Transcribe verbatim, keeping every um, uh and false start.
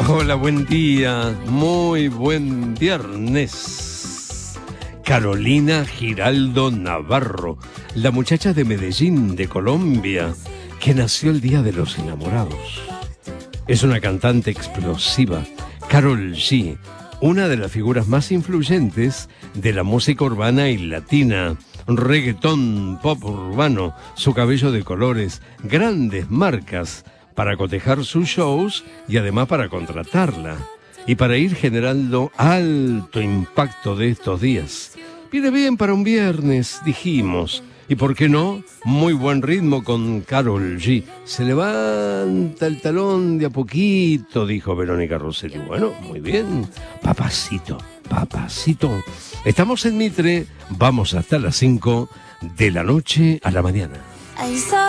Hola, buen día, muy buen viernes. Carolina Giraldo Navarro, la muchacha de Medellín, de Colombia, que nació el Día de los Enamorados. Es una cantante explosiva, Karol G, una de las figuras más influyentes de la música urbana y latina. Reggaetón, pop urbano, su cabello de colores, grandes marcas para cotejar sus shows y además para contratarla. Y para ir generando alto impacto de estos días. Viene bien para un viernes, dijimos. Y por qué no, muy buen ritmo con Karol G. Se levanta el talón de a poquito, dijo Verónica Rossetti. Bueno, muy bien. Papacito, papacito. Estamos en Mitre, vamos hasta las cinco de la noche a la mañana.